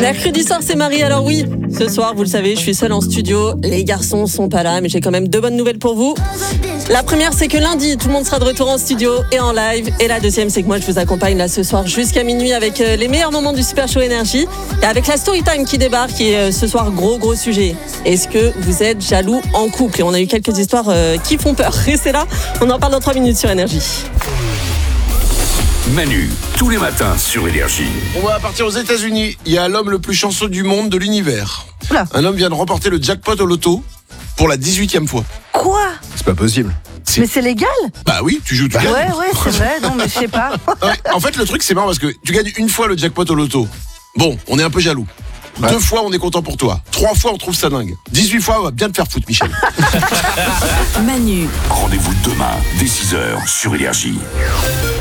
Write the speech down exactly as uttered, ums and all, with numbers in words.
Mercredi soir, c'est Marie. Alors oui, ce soir, vous le savez, je suis seule en studio. Les garçons sont pas là, mais j'ai quand même deux bonnes nouvelles pour vous. La première, c'est que lundi, tout le monde sera de retour en studio et en live. Et la deuxième, c'est que moi, je vous accompagne là ce soir jusqu'à minuit avec les meilleurs moments du Super Show Énergie. Et avec la Storytime qui débarque, qui est ce soir gros, gros sujet. Est-ce que vous êtes jaloux en couple? Et on a eu quelques histoires euh, qui font peur. Et c'est là, on en parle dans trois minutes sur Énergie. Manu, tous les matins sur Énergie. On va partir aux États-Unis. Il y a l'homme le plus chanceux du monde de l'univers. Oula. Un homme vient de remporter le jackpot au loto pour la dix-huitième fois. Quoi? C'est pas possible. C'est... Mais c'est légal? Bah oui, tu joues, tu Ouais, gagnes. ouais, c'est vrai, non, mais je sais pas. Ouais, en fait, le truc, c'est marrant parce que tu gagnes une fois le jackpot au loto. Bon, on est un peu jaloux. Ouais. Deux fois, on est content pour toi. Trois fois, on trouve ça dingue. dix-huit fois, on va bien te faire foutre, Michel. Manu. Rendez-vous demain, dès six heures, sur Énergie.